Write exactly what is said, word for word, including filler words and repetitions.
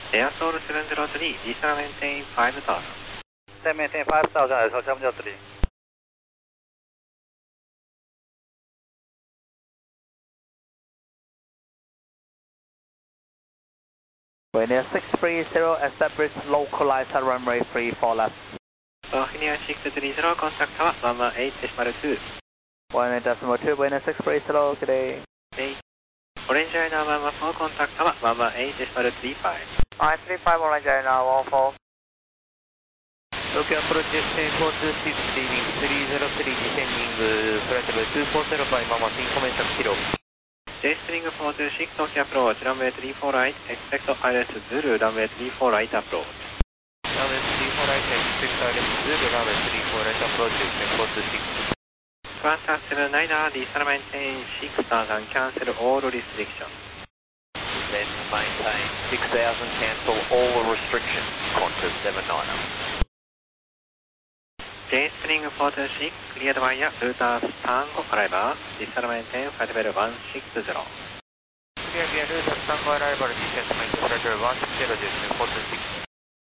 Air Soul seven zero three, Diesel maintain five thousand. Diesel maintain five thousand, Air Soul seven zero three. Linear six three zero, establish localized runway three four left. Linear six three zero, contact tower, number eight decimal two. one decimal two, Linear six three zero, good day. eight. Orange Airline one four, contact tower, number eight decimal three five. five three five, Orange Airline one four. Tokyo approach four two six, leaving three zero three, descending flight level two four zero by Mama, information kilo. J-String four two six, Tokyo approach, runway three four right, expect I L S Zulu, runway three four right approach. Runway three four right, expect I L S Zulu, runway three four right approach, four two six. Qantas seven niner, diesel maintain six thousand, cancel all restrictions. Then maintain six thousand, cancel all restrictions, Qantas seven niner. J-String four two six, cleared via Router Tango arrival, diesel maintain flight level one six zero. Clear via Router Tango arrival, descent maintain flight level one six zero, four two six.